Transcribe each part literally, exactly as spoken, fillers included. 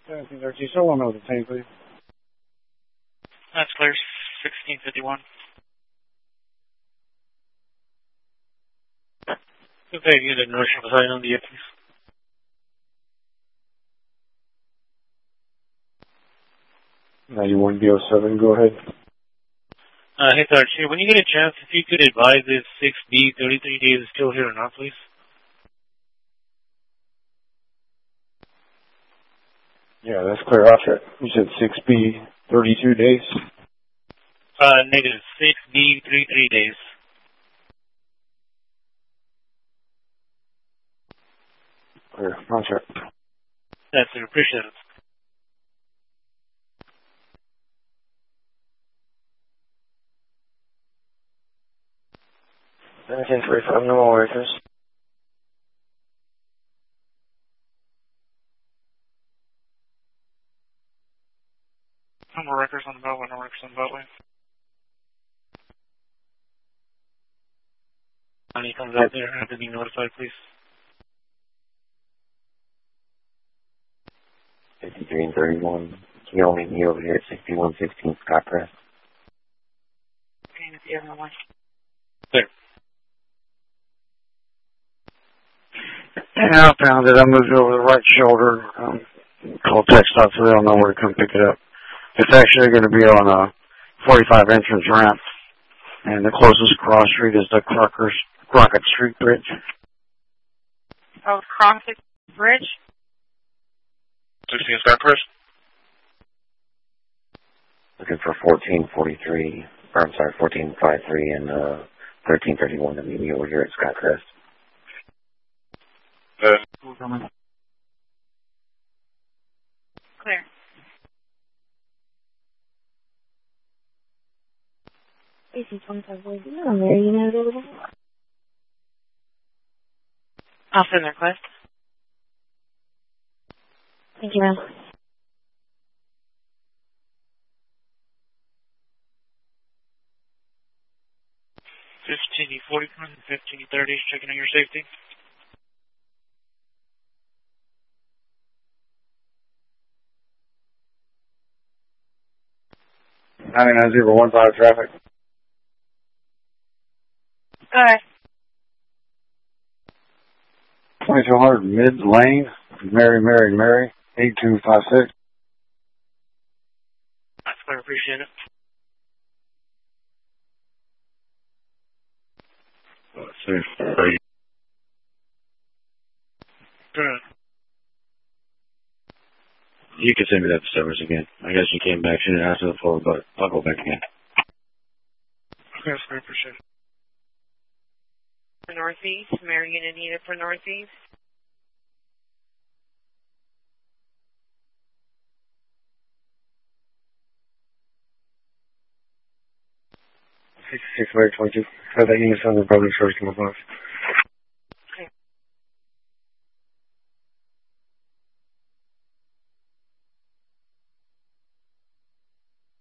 seventeen thirteen, so one over the tank, please. That's clear, sixteen fifty-one. Okay, you did North Battalion on the air, please. ninety-one B oh seven, go ahead. Uh, hey, Sarge, here, when you get a chance, if you could advise if six B thirty-three days is still here or not, please. Yeah, that's clear off it. You said six B, thirty-two days? Uh, negative, six B thirty-three days. Clear, roger. That's it, appreciate it. seventeen forty-five, no more workers. No more records on the beltway, no records on the beltway. When he comes out there, have to be notified, please. fifty-three and thirty-one. Can you only be over here at sixty-one sixteen Scott Press? Okay, that's the other one. There. And I found it. I moved it over the right shoulder. Um, called text off so they don't know where to come pick it up. It's actually going to be on a forty-five entrance ramp. And the closest cross street is the Crockers, Crockett Street Bridge. Oh, Crockett Bridge? sixteen Scott Press? Looking for fourteen forty-three, or I'm sorry, fourteen fifty-three and uh, thirteen thirty-one to meet me over here at Scott Crest. Uh, Clear. A C twenty-five boys, on there, you know, available? I'll send the request. Thank you, ma'am. fifteen forty, fifteen thirty, checking on your safety. ninety-nine zero one five traffic. Go ahead. twenty-two hundred Mid Lane, Mary, Mary, Mary, eight two five six. That's clear, appreciate it. Safe. Good. You can send me that service again. I guess you came back. She didn't ask for the floor, but I'll go back again. Yes, I appreciate it. For Northeast, Marion and Anita for Northeast. sixty-six, twenty-two. Have that unit on the public service come above. Okay.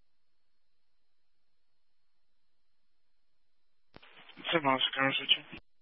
Some else, can I switch you?